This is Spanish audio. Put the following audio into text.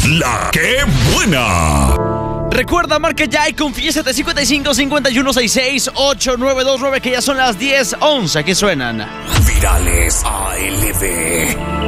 La que buena. Recuerda, marca ya y confiésate 55 51 66 8929, que ya son las 10:11 que suenan. Virales ALB.